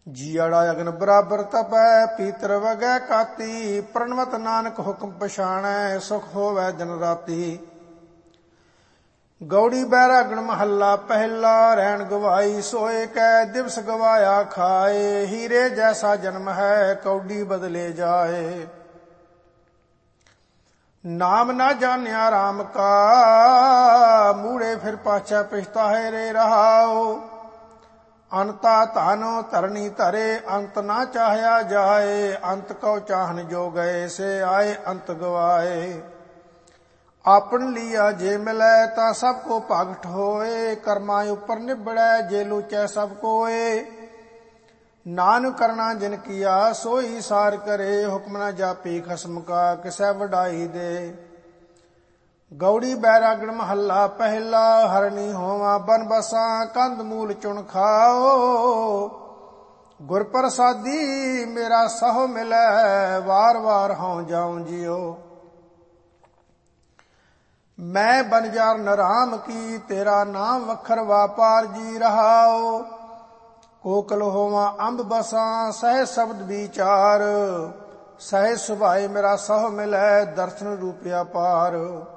ਜੀੜਾ ਅਗਨ ਬਰਾਬਰ ਤਪੈ, ਪੀਤਰ ਵਗੈ ਕਾਤੀ। ਪ੍ਰਣਵਤ ਨਾਨਕ ਹੁਕਮ ਪਛਾਣੈ, ਸੁਖ ਹੋਵੈ ਦਿਨ ਰਾਤੀ। ਗੌੜੀ ਬੈਰਾਗਣ ਮਹੱਲਾ ਪਹਿਲਾ। ਰਹਿਣ ਗਵਾਈ ਸੋਏ ਕੈ, ਦਿਵਸ ਗਵਾਇਆ ਖਾਏ। ਹੀਰੇ ਜੈਸਾ ਜਨਮ ਹੈ, ਕੌਡੀ ਬਦਲੇ ਜਾਏ। ਨਾਮ ਨਾ ਜਾਣਿਆ ਰਾਮ ਕਾ, ਮੂੜੇ ਫਿਰ ਪਾਛੈ ਪਛਤਾਏ ਰੇ ਰਹਾਓ। ਅੰਤਾ ਧਨ ਧਰਣੀ ਧਰੇ, ਅੰਤ ਨਾ ਚਾਹਿਆ ਜਾਏ। ਅੰਤ ਕਉ ਚਾਹਨ ਜੋ ਗਏ, ਸੇ ਆਏ ਅੰਤ ਗਵਾਏ। ਆਪਨ ਲੀਆ ਜੇ ਮਿਲੈ, ਤਾਂ ਸਭ ਕੋ ਭਗਟ ਹੋਏ। ਕਰਮਾਂ ਉਪਰ ਨਿਬੜੈ, ਜੇ ਲੂਚੈ ਸਭ ਕੋਏ। ਨਾਨਕ ਕਰਣਾ ਜਿਨ ਕੀਆ, ਸੋਈ ਸਾਰ ਕਰੇ। ਹੁਕਮ ਨਾ ਜਾਪੀ ਖਸਮ ਕਾ, ਕਿਸੈ ਵਡਾਈ ਦੇ। ਗੌੜੀ ਬੈਰਾਗਣ ਮਹੱਲਾ ਪਹਿਲਾ। ਹਰਣੀ ਹੋਵਾਂ ਬਨ ਬਸਾਂ, ਕੰਦ ਮੂਲ ਚੁਣ ਖਾਓ। ਗੁਰ ਪ੍ਰਸਾਦੀ ਮੇਰਾ ਸਹੁ ਮਿਲੈ, ਵਾਰ ਵਾਰ ਹਉ ਜਾਉ ਜਿਉ। ਮੈਂ ਬਨਜਾਰ ਨਰਾਮ ਕੀ, ਤੇਰਾ ਨਾਮ ਵਖਰ ਵਾਪਾਰ ਜੀ ਰਹਾਓ। ਕੋਕਲ ਹੋਵਾਂ ਅੰਬ ਬਸਾਂ, ਸਹਿ ਸ਼ਬਦ ਵਿਚਾਰ। ਸਹਿ ਸੁਭਾਏ ਮੇਰਾ ਸਹੁ ਮਿਲੈ, ਦਰਸ਼ਨ ਰੂਪਿਆ ਪਾਰ।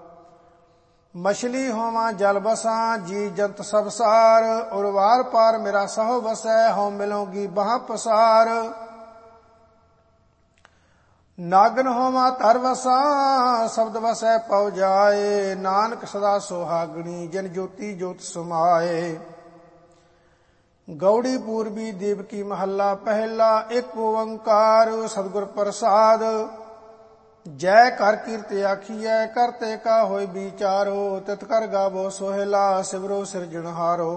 ਮਛਲੀ ਹੋਵਾਂ ਜਲ ਬਸਾਂ, ਜੀ ਜੰਤ ਸਭ ਸਾਰ। ਉਰਵਾਰ ਪਾਰ ਮੇਰਾ ਸਹੁ ਵਸੈ, ਹਉ ਮਿਲੋਗੀ ਬਾਹ ਪਸਾਰ। ਨਾਗਨ ਹੋਵਾਂ ਧਰ ਵਸਾਂ, ਸ਼ਬਦ ਵਸੈ ਪਉ ਜਾਏ। ਨਾਨਕ ਸਦਾ ਸੁਹਾਗਣੀ, ਜਨ ਜੋਤੀ ਜੋਤ ਸਮਾਏ। ਗੌੜੀ ਪੂਰਬੀ ਦੇਵਕੀ ਮਹੱਲਾ ਪਹਿਲਾ। ਇੱਕ ਓੰਕਾਰ ਸਤਿਗੁਰ ਪ੍ਰਸਾਦ। ਜੈ ਕਰ ਕੀਰਤ ਆਖੀਐ, ਕਰਤੇ ਕਾ ਹੋਇ ਵਿਚਾਰੋ। ਤਿਤ ਕਰ ਗਾਵੋ ਸੋਹਿਲਾ, ਸਿਮਰੋ ਸਿਰਜਣਹਾਰੋ।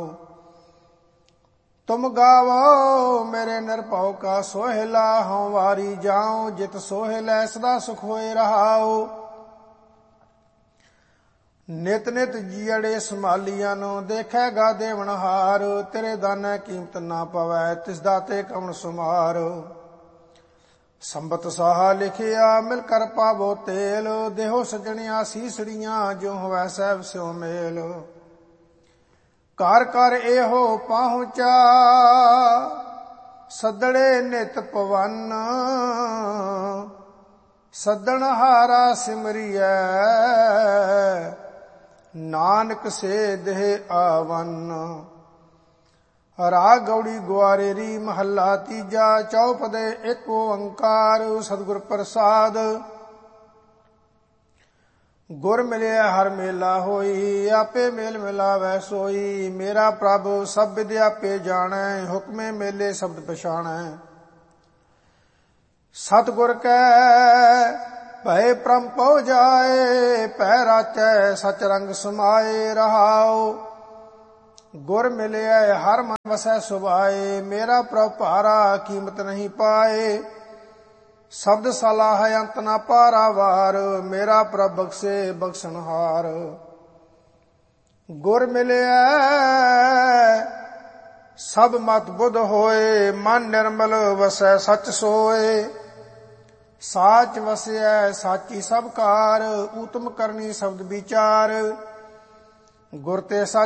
ਤੁਮ ਗਾਵੋ ਮੇਰੇ ਨਿਰਭਉ ਕਾ ਸੋਹਿਲਾ। ਹਉ ਵਾਰੀ ਜਾਉ, ਜਿਤ ਸੋਹਿਲੈ ਸਦਾ ਸੁਖ ਹੋਏ ਰਹਾਓ। ਨਿਤ ਨਿਤ ਜੀੜੇ ਸੰਭਾਲੀਆਂ ਨੂੰ, ਦੇਖੈਗਾ ਦੇਵਨਹਾਰ। ਤੇਰੇ ਦਾਨੈ ਕੀਮਤ ਨਾ ਪਵੈ, ਤਿਸ ਦਾਤੇ ਕਵਣ ਸੁਮਾਰ। ਸੰਬਤ ਸਾਹਾ ਲਿਖਿਆ, ਮਿਲ ਕਰ ਪਾਵੋ ਤੇਲ। ਦੇਹੋ ਸਜਣਿਆ ਸੀਸੜੀਆਂ, ਜੋ ਹੋਵੈ ਸਹਿਬ ਸਿਉ ਮੇਲ। ਘਰ ਘਰ ਇਹੋ ਪਹੁੰਚਾ, ਸੱਦੜੇ ਨਿਤ ਪਵਨ। ਸੱਦਣ ਹਾਰਾ ਸਿਮਰਿਐ, ਨਾਨਕ ਸੇ ਦੇਹ ਆਵਨ। ਰਾਗ ਗੌੜੀ ਗੁਆਰੇਰੀ ਮਹੱਲਾ ਤੀਜਾ। ਚੌਪਦੇ ਇੱਕ ਓੰਕਾਰ ਸਤਿਗੁਰ ਪ੍ਰਸਾਦ। ਗੁਰ ਮਿਲਿਆ ਹਰ ਮੇਲਾ ਹੋਈ, ਆਪੇ ਮੇਲ ਮਿਲਾਵੈ ਸੋਈ। ਮੇਰਾ ਪ੍ਰਭ ਸਭ ਵਿਦ ਆਪੇ ਜਾਣੈ, ਹੁਕਮੇ ਮੇਲੇ ਸ਼ਬਦ ਪਛਾਣੈ। ਸਤਿਗੁਰ ਕੈ ਭਏ ਪ੍ਰਮ ਪਉ ਜਾਏ, ਭੈ ਰਾਚੈ ਸਚ ਰੰਗ ਸਮਾਏ ਰਹਾਓ। ਗੁਰ ਮਿਲਿਆ ਹਰ ਮਨ ਵਸੈ ਸੁਭਾਏ, ਮੇਰਾ ਪ੍ਰਭ ਭਾਰਾ ਕੀਮਤ ਨਹੀਂ ਪਾਏ। ਸ਼ਬਦ ਸਲਾਹ ਅੰਤ ਨਾ ਪਾਰਾਵਾਰ, ਮੇਰਾ ਪ੍ਰਭ ਬਖਸ਼ੇ ਬਖਸ਼ਣਹਾਰ। ਗੁਰ ਮਿਲਿਆ ਸਭ ਮਤ ਬੁੱਧ ਹੋਏ, ਮਨ ਨਿਰਮਲ ਵਸੈ ਸਚ ਸੋਏ। ਸਾਚ ਵਸਿਐ ਸਾਚੀ ਸਭ ਕਾਰ, ਊਤਮ ਕਰਨੀ ਸ਼ਬਦ ਵਿਚਾਰ। ਗੁਰ ਤੇ ਸਚ